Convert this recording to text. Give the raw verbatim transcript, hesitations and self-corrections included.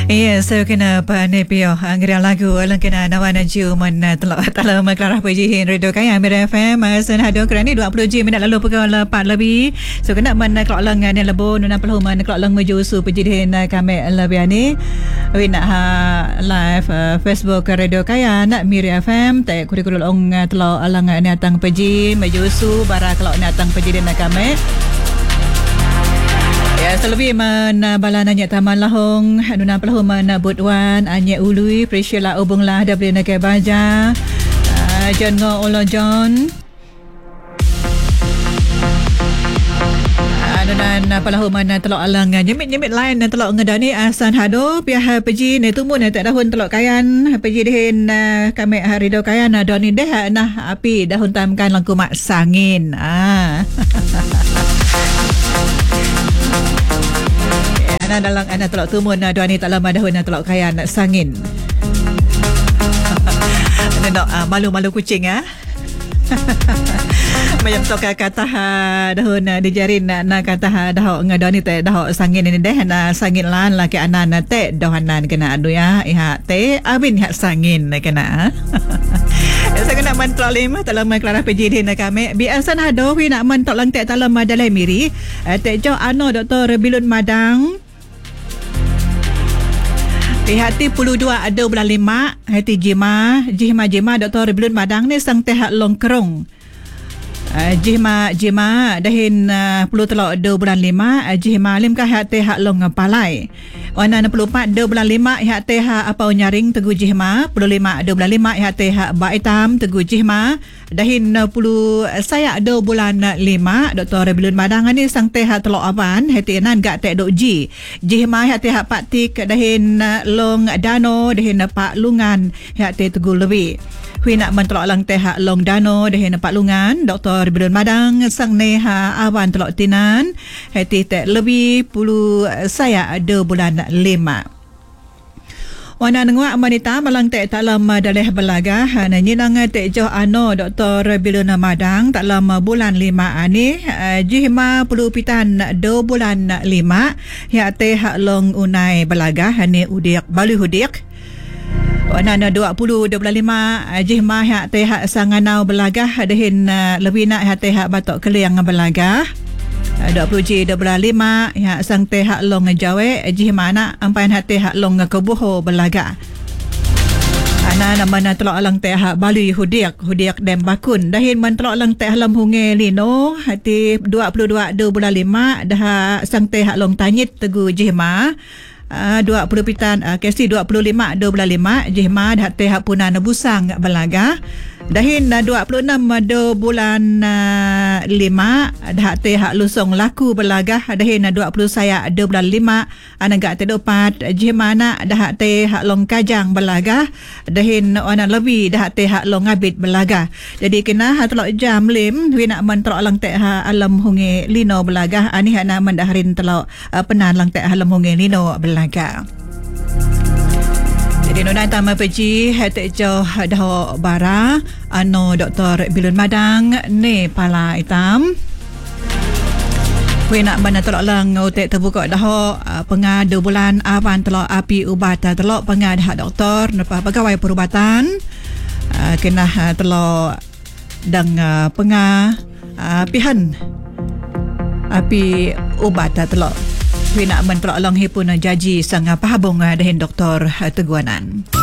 Iya, saya kena pandai pio anggeran lagu alang kena nawana jiu man telok tala maklarah pejihin radio kaya Amir F M sen hado kerani dua puluh jam minit lalu pukul empat lebih. So kena man kelok lengan yang lebo nuna perlu man kelok leng mejusu pejihin kami lebih ani. Wina ha live uh, Facebook radio kaya nak Amir F M tak kurikulum ong telok alang ni atang peji mejusu bara kelok ni atang pejihin kami. Ya, selebih mana balananya taman lahong nuna pelahu mana budwan anya ului presyola ubunglah dari negara baja uh, John ngo olo John nuna pelahu mana telok alangan nyemit-nyemit lain telok ngedani asan hado pihak peji ne tumun tak dahun telok kayan peji dihin uh, kami hari do kayan uh, doni deh nah api dahun tamkan langku mak sangin ah ana dalam ana telok tumun dua ni tak lama dahun telok kaya nak sangin. Ana nak uh, malu-malu kucing ah. Macam tok kata dahun dijarin nak kata dah ngadon ni teh dah sangin ni deh na sangin lan la ke anan teh dohanan kena adu ya iha teh abin hak sangin kena. Saya kena mantok lima dalam kelara peji di kami. Biasa hado wi nak mantok lang teh dalam madalai miri. Teh jo ano Doktor Bilun Madang. Hati puluh dua ada bulan lima hati jima jima jima Doktor Bilun Madang ni sang teh longkrong uh, jima jima dahin uh, puluh telok dua bulan lima uh, jima lim kah hati hak long palai wana enam puluh empat dua bulan lima hati hak apa nyaring teguh jima puluh lima dua bulan lima hati hak ba hitam teguh jima dahin enam puluh saya dua bulan lima Doktor Bilun Madang ni sang teh hak telok aban hati nan gak teh dok ji jima hati hak patik dahin long dano dahin pak lungan hati teguh lebih hui nak mentelok lang teh hak long dano dahin pak lungan Doktor Bilun Madang sang neha awan telok tinan hati teh lebih puluh saya dua bulan lima. Wana nengwa wanita malang tek tak lama dalih belaga hana nyinang tek joh ano Doktor Bilun Madang tak lama bulan lima ani jihma puluh pitan dua bulan lima ya teh hak long unai belaga hani udik balu hudik wana na dua puluh dua bulan lima jihma ya teh hak sanganau belaga dahin lebih nak ya teh hak batok keliang belaga dua puluh J dua bulan lima ya sang teh hak long jawe jih mana ampan hak teh hak long kebuho belaga ana nama telok alang teh hak Bali hudiak hudiak dem bakun dahin man telok alang teh lam hunge lino hati dua puluh dua dua bulan lima dah sang teh hak long tanyit tegu jih ma Uh, dua puluh pitan uh, kesi dua puluh lima dua bulan lima jihma dah teh hak punan busang belaga dahin uh, dua puluh enam dua bulan uh, lima dah teh hak lusong laku belaga dahin uh, dua puluh saya dua bulan lima anagak teh dopat jihma nak dah teh hak long kajang belaga dahin ona lebih dah teh hak long abid belaga jadi kena hak telok jam lim wi nak man telok lang teh hak alam hunge lino belaga ani hak nak mandaharin telok uh, penan lang teh alam hunge lino belaga Laga. Jadi nona tama peji hati jauh dah bara ano Doktor Bilun Madang ne pala hitam. Kui nak mana telok lang utek terbuka dah penga dua bulan awan telok api ubat telok penga dah doktor napa pegawai perubatan kena telok dang penga pihan api ubat telok Wina mentelok long hipun jaji sang pahabong dahin Doktor Teguanan.